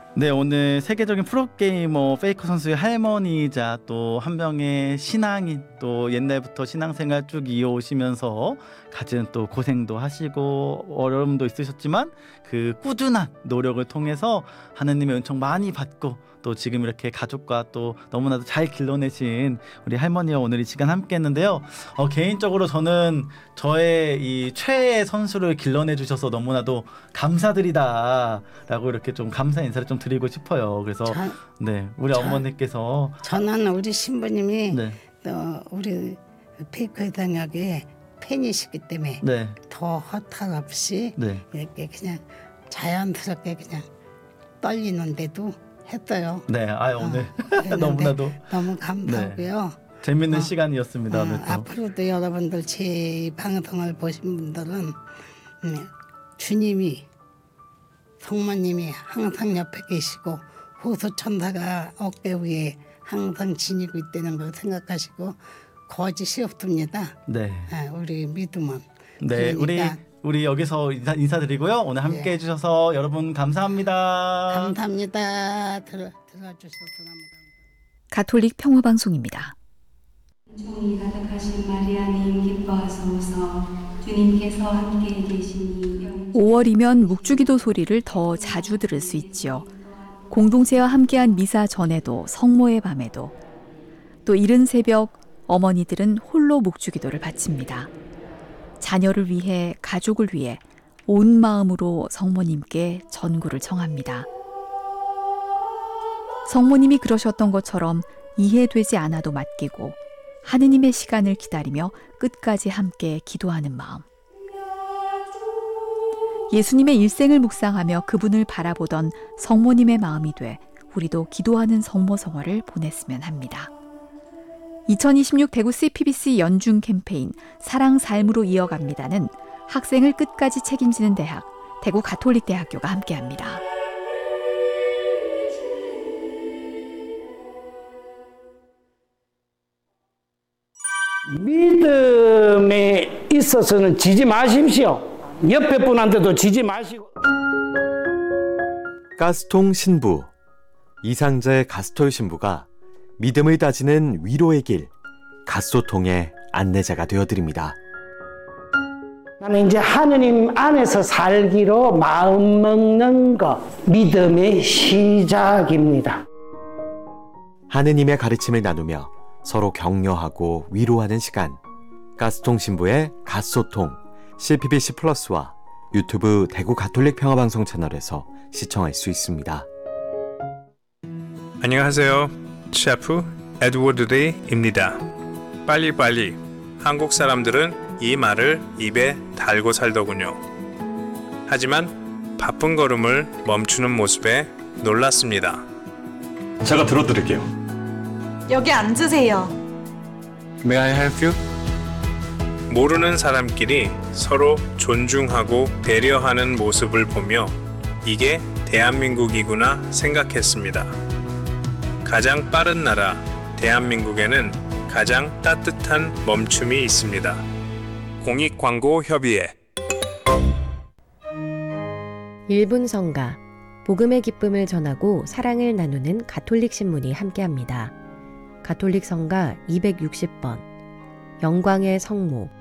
네, 오늘 세계적인 프로게이머 페이커 선수의 할머니이자 또 한 명의 신앙인, 또 옛날부터 신앙생활 쭉 이어오시면서 갖은 또 고생도 하시고 어려움도 있으셨지만 그 꾸준한 노력을 통해서 하느님의 은총 많이 받고 또 지금 이렇게 가족과 또 너무나도 잘 길러내신 우리 할머니와 오늘 이 시간 함께 했는데요. 개인적으로 저는 저의 이 최애 선수를 길러내 주셔서 너무나도 감사드리다 라고 이렇게 좀 감사 인사를 좀 드리고 싶어요. 그래서 네, 우리 어머니께서 저는 우리 신부님이 네. 우리 페이커 단역의 팬이시기 때문에 네. 더 허탈 없이 네. 이렇게 그냥 자연스럽게 그냥 떨리는데도 했어요. 네, 오늘 너무나도 너무 감사하고요. 재밌는 시간이었습니다. 오늘 또. 앞으로도 여러분들 제 방송을 보신 분들은 주님이 성모님이 항상 옆에 계시고 호수천사가 어깨 위에 항상 지니고 있다는 걸 생각하시고 거짓이 없습니다. 네. 우리 믿음은. 네, 그러니까 우리 여기서 인사드리고요. 오늘 함께 해주셔서 여러분 감사합니다. 감사합니다. 들어주셔서 너무 감사합니다. 가톨릭 평화방송입니다. 은총이 가득하신 마리아님 기뻐하소서. 주님께서 함께 계시니 5월이면 묵주기도 소리를 더 자주 들을 수 있지요. 공동체와 함께한 미사 전에도 성모의 밤에도 또 이른 새벽 어머니들은 홀로 묵주기도를 바칩니다. 자녀를 위해 가족을 위해 온 마음으로 성모님께 전구를 청합니다. 성모님이 그러셨던 것처럼 이해되지 않아도 맡기고 하느님의 시간을 기다리며 끝까지 함께 기도하는 마음. 예수님의 일생을 묵상하며 그분을 바라보던 성모님의 마음이 돼 우리도 기도하는 성모성화를 보냈으면 합니다. 2026 대구 CPBC 연중 캠페인 사랑 삶으로 이어갑니다는 학생을 끝까지 책임지는 대학 대구 가톨릭대학교가 함께합니다. 믿음에 있어서는 지지 마십시오. 옆에 분한테도 지지 마시고. 가스통 신부, 이상자의 가스톨 신부가 믿음을 다지는 위로의 길, 가소통의 안내자가 되어드립니다. 나는 이제 하느님 안에서 살기로 마음 먹는 것, 믿음의 시작입니다. 하느님의 가르침을 나누며 서로 격려하고 위로하는 시간, 가스통 신부의 가소통, CPBC 플러스와 유튜브 대구 가톨릭 평화방송 채널에서 시청할 수 있습니다. 안녕하세요. 셰프 에드워드 레이입니다. 빨리빨리. 한국 사람들은 이 말을 입에 달고 살더군요. 하지만 바쁜 걸음을 멈추는 모습에 놀랐습니다. 제가 들어드릴게요. 여기 앉으세요. May I help you? 모르는 사람끼리 서로 존중하고 배려하는 모습을 보며 이게 대한민국이구나 생각했습니다. 가장 빠른 나라 대한민국에는 가장 따뜻한 멈춤이 있습니다. 공익광고협의회 1분 성가, 복음의 기쁨을 전하고 사랑을 나누는 가톨릭 신문이 함께합니다. 가톨릭 성가 260번, 영광의 성모,